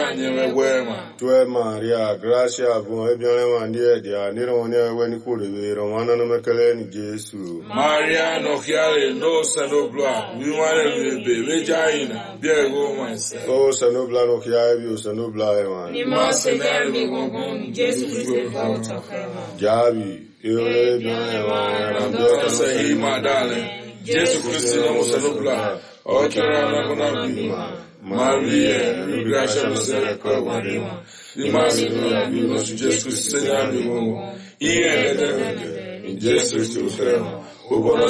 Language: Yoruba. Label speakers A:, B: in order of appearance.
A: nyeme wema.
B: Tue Maria, gracia bon ebione mandie dia nirone weni kuri romana no mekele ni Jesu.
A: Maria no chiare no sanobla, mi mare be vejaina, biego manse.
B: O sanobla no chiavi o sanobla eman.
C: Ni ma Seigneur mi gongon, Jésus Christ volta crema.
B: Javi, io bione eman,
A: Ramdo sei madale. Gesù Cristo non sanobla, o chiara na bima. Maria, gracia misericórdia Maria. E mais no Jesus Cristo Senhor, e em Jesus Cristo, o